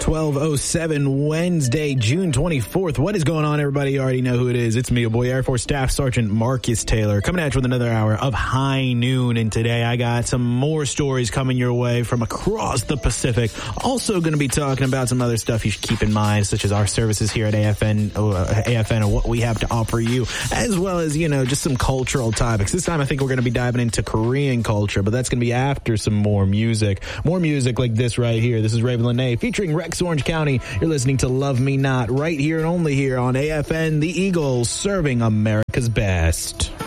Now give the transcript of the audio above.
12:07 Wednesday, June 24th. What is going on, everybody? You already know who it is. It's me, your boy, Air Force Staff Sergeant Marcus Taylor, coming at you with another hour of High Noon. And today I got some more stories coming your way from across the Pacific. Also going to be talking about some other stuff you should keep in mind, such as our services here at AFN and what we have to offer you, as well as, just some cultural topics. This time I think we're going to be diving into Korean culture, but that's going to be after some more music. More music like this right here. This is Raven Lene featuring Rex Orange County. You're listening to Love Me Not right here and only here on AFN, the Eagles, serving America's best.